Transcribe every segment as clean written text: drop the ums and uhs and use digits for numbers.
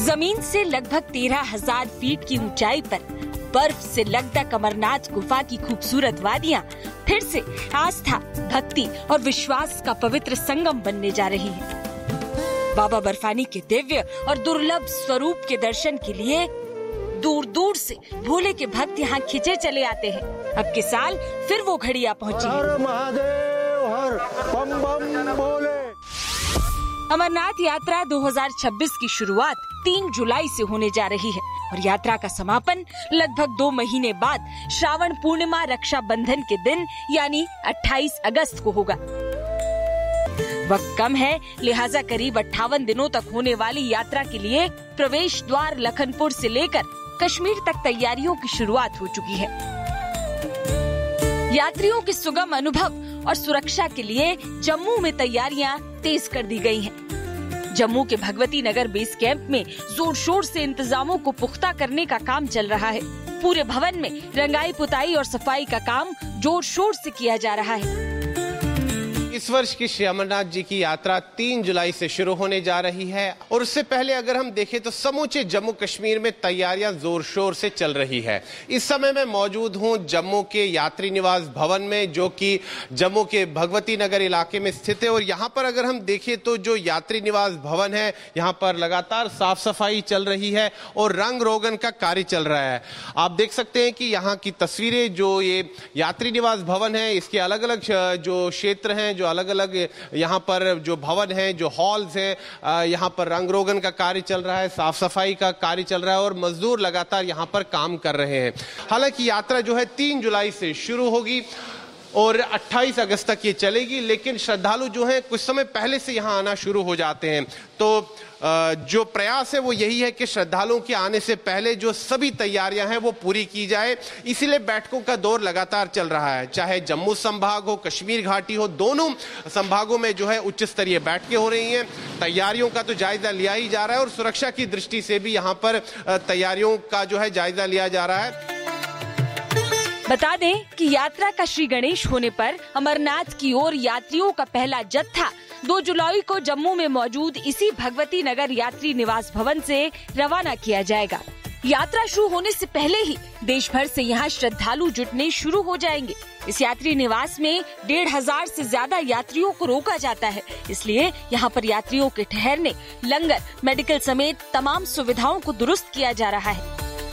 जमीन से लगभग 13,000 फीट की ऊंचाई पर बर्फ से लकदक अमरनाथ गुफा की खूबसूरत वादियां फिर से आस्था, भक्ति और विश्वास का पवित्र संगम बनने जा रही है। बाबा बर्फानी के दिव्य और दुर्लभ स्वरूप के दर्शन के लिए दूर दूर से भोले के भक्त यहाँ खिंचे चले आते हैं। अब के साल फिर वो घड़ी आ पहुंची है। हर महादेव हर, बम बम भोले। अमरनाथ यात्रा 2026 की शुरुआत 3 जुलाई से होने जा रही है और यात्रा का समापन लगभग 2 महीने बाद श्रावण पूर्णिमा रक्षाबंधन के दिन यानी 28 अगस्त को होगा। वक्त कम है, लिहाजा करीब 58 दिनों तक होने वाली यात्रा के लिए प्रवेश द्वार लखनपुर से लेकर कश्मीर तक तैयारियों की शुरुआत हो चुकी है। यात्रियों के सुगम अनुभव और सुरक्षा के लिए जम्मू में तैयारियां तेज कर दी गई हैं। जम्मू के भगवती नगर बेस कैंप में जोर शोर से इंतजामों को पुख्ता करने का काम चल रहा है। पूरे भवन में रंगाई पुताई और सफाई का काम जोर शोर से किया जा रहा है। इस वर्ष की श्री अमरनाथ जी की यात्रा 3 जुलाई से शुरू होने जा रही है और उससे पहले अगर हम देखें तो समूचे जम्मू कश्मीर में तैयारियां जोर शोर से चल रही है। इस समय मैं मौजूद हूं जम्मू के यात्री निवास भवन में, जो कि जम्मू के भगवती नगर इलाके में स्थित है। और यहां पर अगर हम देखें तो जो यात्री निवास भवन है, यहां पर लगातार साफ सफाई चल रही है और रंग रोगन का कार्य चल रहा है। आप देख सकते हैं कि यहाँ की तस्वीरें, जो ये यात्री निवास भवन है, इसके अलग अलग जो क्षेत्र हैं, जो अलग अलग यहाँ पर जो भवन है, जो हॉल्स हैं, यहाँ पर रंग रोगन का कार्य चल रहा है, साफ सफाई का कार्य चल रहा है और मजदूर लगातार यहाँ पर काम कर रहे हैं। हालांकि यात्रा जो है 3 जुलाई से शुरू होगी और 28 अगस्त तक ये चलेगी, लेकिन श्रद्धालु जो हैं कुछ समय पहले से यहाँ आना शुरू हो जाते हैं। तो जो प्रयास है वो यही है कि श्रद्धालुओं के आने से पहले जो सभी तैयारियां हैं वो पूरी की जाए। इसीलिए बैठकों का दौर लगातार चल रहा है, चाहे जम्मू संभाग हो, कश्मीर घाटी हो, दोनों संभागों में जो है उच्च स्तरीय बैठकें हो रही हैं। तैयारियों का तो जायजा लिया ही जा रहा है और सुरक्षा की दृष्टि से भी यहाँ पर तैयारियों का जो है जायजा लिया जा रहा है। बता दें कि यात्रा का श्री गणेश होने पर अमरनाथ की ओर यात्रियों का पहला जत्था 2 जुलाई को जम्मू में मौजूद इसी भगवती नगर यात्री निवास भवन से रवाना किया जाएगा। यात्रा शुरू होने से पहले ही देश भर से यहाँ श्रद्धालु जुटने शुरू हो जाएंगे। इस यात्री निवास में 1,500 से ज्यादा यात्रियों को रोका जाता है, इसलिए यहाँ पर यात्रियों के ठहरने, लंगर, मेडिकल समेत तमाम सुविधाओं को दुरुस्त किया जा रहा है।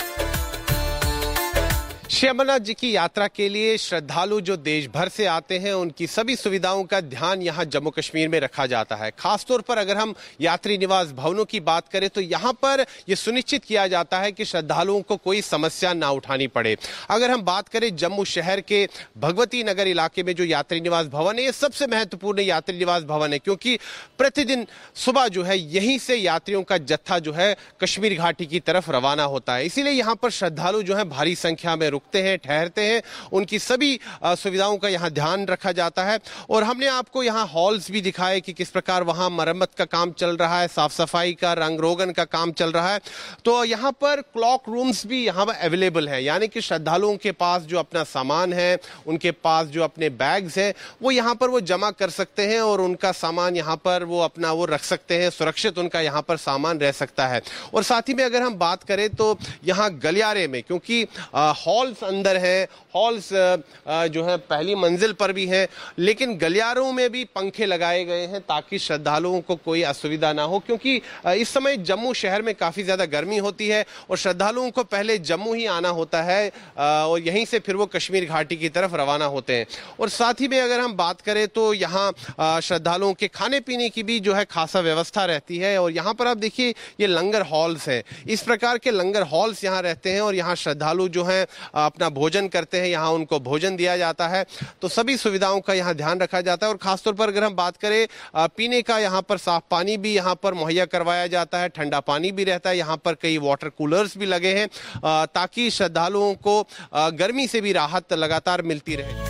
श्री अमरनाथ जी की यात्रा के लिए श्रद्धालु जो देश भर से आते हैं, उनकी सभी सुविधाओं का ध्यान यहाँ जम्मू कश्मीर में रखा जाता है। खासतौर पर अगर हम यात्री निवास भवनों की बात करें तो यहाँ पर यह सुनिश्चित किया जाता है कि श्रद्धालुओं को कोई समस्या ना उठानी पड़े। अगर हम बात करें जम्मू शहर के भगवती नगर इलाके में जो यात्री निवास भवन है, ये सबसे महत्वपूर्ण यात्री निवास भवन है, क्योंकि प्रतिदिन सुबह जो है यहीं से यात्रियों का जत्था जो है कश्मीर घाटी की तरफ रवाना होता है। इसीलिए यहाँ पर श्रद्धालु जो है भारी संख्या में हैं, ठहरते हैं, उनकी सभी सुविधाओं का यहाँ ध्यान रखा जाता है। और हमने आपको यहाँ हॉल्स भी दिखाए कि किस प्रकार वहाँ मरम्मत का काम चल रहा है, साफ सफाई का, रंग रोगन का काम चल रहा है। तो यहाँ पर क्लॉक रूम्स भी यहाँ पर अवेलेबल है, यानी कि श्रद्धालुओं के पास जो अपना सामान है, उनके पास जो अपने बैग्स हैं, वो यहाँ पर वो जमा कर सकते हैं और उनका सामान यहाँ पर वो अपना वो रख सकते हैं, सुरक्षित उनका यहाँ पर सामान रह सकता है। और साथ ही में अगर हम बात करें तो यहाँ गलियारे में, क्योंकि हॉल्स अंदर है, हॉल्स जो है पहली मंजिल पर भी है, लेकिन गलियारों में भी पंखे लगाए गए हैं ताकि श्रद्धालुओं को कोई असुविधा ना हो, क्योंकि इस समय जम्मू शहर में काफ़ी ज़्यादा गर्मी होती है और श्रद्धालुओं को पहले जम्मू ही आना होता है और यहीं से फिर वो कश्मीर घाटी की तरफ रवाना होते हैं। और साथ ही में अगर हम बात करें तो यहाँ श्रद्धालुओं के खाने पीने की भी जो है खासा व्यवस्था रहती है। और यहाँ पर आप देखिए ये लंगर हॉल्स है, इस प्रकार के लंगर हॉल्स यहाँ रहते हैं और यहाँ श्रद्धालु जो हैं अपना भोजन करते हैं, यहाँ उनको भोजन दिया जाता है। तो सभी सुविधाओं का यहाँ ध्यान रखा जाता है। और खासतौर पर अगर हम बात करें पीने का, यहाँ पर साफ पानी भी यहाँ पर मुहैया करवाया जाता है, ठंडा पानी भी रहता है। यहाँ पर कई वाटर कूलर्स भी लगे हैं ताकि श्रद्धालुओं को गर्मी से भी राहत लगातार मिलती रहे।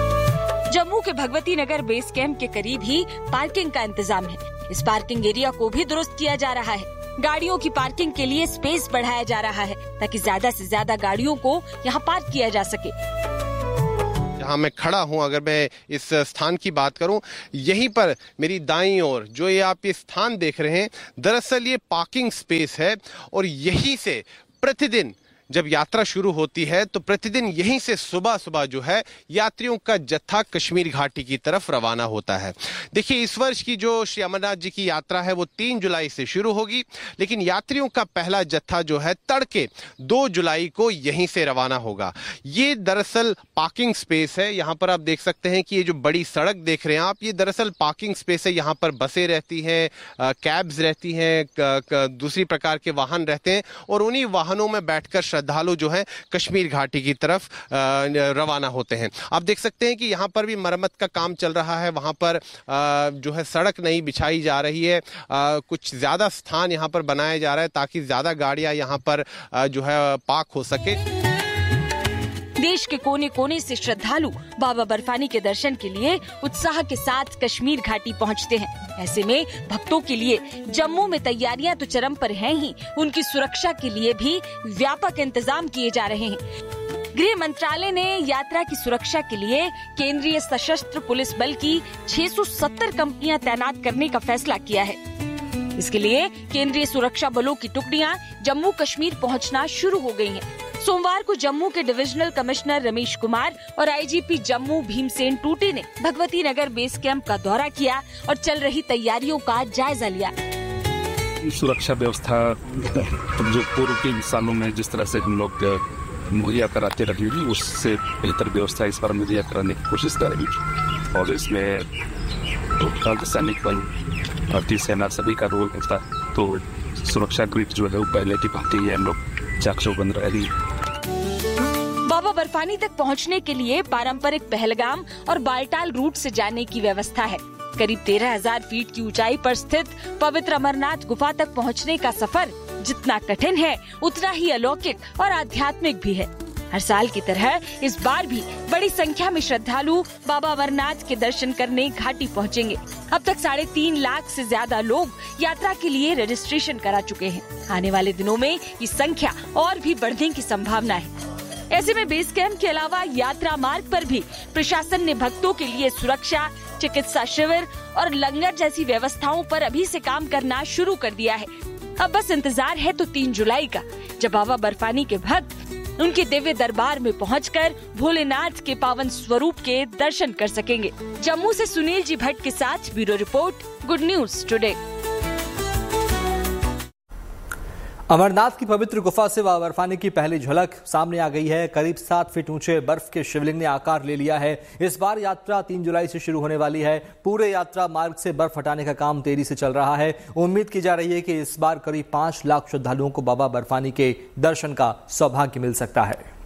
जम्मू के भगवती नगर बेस कैंप के करीब ही पार्किंग का इंतजाम है। इस पार्किंग एरिया को भी दुरुस्त किया जा रहा है। गाड़ियों की पार्किंग के लिए स्पेस बढ़ाया जा रहा है ताकि ज्यादा से ज्यादा गाड़ियों को यहाँ पार्क किया जा सके। जहां मैं खड़ा हूं, अगर मैं इस स्थान की बात करूं, यहीं पर मेरी दाईं ओर जो ये आप ये स्थान देख रहे हैं, दरअसल ये पार्किंग स्पेस है और यहीं से प्रतिदिन जब यात्रा शुरू होती है तो प्रतिदिन यहीं से सुबह सुबह जो है यात्रियों का जत्था कश्मीर घाटी की तरफ रवाना होता है। देखिए, इस वर्ष की जो श्री अमरनाथ जी की यात्रा है वो 3 जुलाई से शुरू होगी, लेकिन यात्रियों का पहला जत्था जो है तड़के 2 जुलाई को यहीं से रवाना होगा। ये दरअसल पार्किंग स्पेस है। यहाँ पर आप देख सकते हैं कि ये जो बड़ी सड़क देख रहे हैं आप, ये दरअसल पार्किंग स्पेस है। यहाँ पर बसें रहती हैं, कैब्स रहती हैं, दूसरी प्रकार के वाहन रहते हैं और उन्हीं वाहनों में बैठकर श्रद्धालु जो है कश्मीर घाटी की तरफ रवाना होते हैं। आप देख सकते हैं कि यहाँ पर भी मरम्मत का काम चल रहा है। वहाँ पर जो है सड़क नहीं बिछाई जा रही है, कुछ ज्यादा स्थान यहाँ पर बनाया जा रहा है ताकि ज्यादा गाड़ियां यहाँ पर जो है पार्क हो सके। देश के कोने कोने से श्रद्धालु बाबा बर्फानी के दर्शन के लिए उत्साह के साथ कश्मीर घाटी पहुंचते हैं। ऐसे में भक्तों के लिए जम्मू में तैयारियां तो चरम पर हैं ही, उनकी सुरक्षा के लिए भी व्यापक इंतजाम किए जा रहे हैं। गृह मंत्रालय ने यात्रा की सुरक्षा के लिए केंद्रीय सशस्त्र पुलिस बल की 670 कंपनियां तैनात करने का फैसला किया है। इसके लिए केंद्रीय सुरक्षा बलों की टुकड़ियां जम्मू कश्मीर पहुंचना शुरू हो गई हैं। सोमवार को जम्मू के डिविजनल कमिश्नर रमेश कुमार और आईजीपी जम्मू भीमसेन टूटी ने भगवती नगर बेस कैंप का दौरा किया और चल रही तैयारियों का जायजा लिया। सुरक्षा व्यवस्था जो पूर्व के सालों में जिस तरह से हम लोग मुहैया कराते रहे, उससे बेहतर व्यवस्था इस बार मुहैया कराने की कोशिश करेंगे और इसमें सैनिक बल, भारतीय सेना सभी का रोल होता है। तो सुरक्षा ग्रिड जो है वो पहले की भांति है, हम लोग चाकचौबंद रहेगी। बाबा बर्फानी तक पहुंचने के लिए पारंपरिक पहलगाम और बालटाल रूट से जाने की व्यवस्था है। करीब 13,000 फीट की ऊंचाई पर स्थित पवित्र अमरनाथ गुफा तक पहुंचने का सफर जितना कठिन है उतना ही अलौकिक और आध्यात्मिक भी है। हर साल की तरह इस बार भी बड़ी संख्या में श्रद्धालु बाबा अमरनाथ के दर्शन करने घाटी पहुंचेंगे। अब तक 3.5 लाख से ज्यादा लोग यात्रा के लिए रजिस्ट्रेशन करा चुके हैं। आने वाले दिनों में ये संख्या और भी बढ़ने की संभावना है। ऐसे में बेस कैंप के अलावा यात्रा मार्ग पर भी प्रशासन ने भक्तों के लिए सुरक्षा, चिकित्सा शिविर और लंगर जैसी व्यवस्थाओं पर अभी से काम करना शुरू कर दिया है। अब बस इंतजार है तो 3 जुलाई का, जब बाबा बर्फानी के भक्त उनके दिव्य दरबार में पहुंचकर भोलेनाथ के पावन स्वरूप के दर्शन कर सकेंगे। जम्मू से सुनील जी भट्ट के साथ bureau report, good news today. Amarnath की पवित्र गुफा से बाबा बर्फानी की पहली झलक सामने आ गई है। करीब 7 फीट ऊंचे बर्फ के शिवलिंग ने आकार ले लिया है। इस बार यात्रा 3 जुलाई से शुरू होने वाली है। पूरे यात्रा मार्ग से बर्फ हटाने का काम तेजी से चल रहा है। उम्मीद की जा रही है कि इस बार करीब 5 लाख श्रद्धालुओं को बाबा बर्फानी के दर्शन का सौभाग्य मिल सकता है।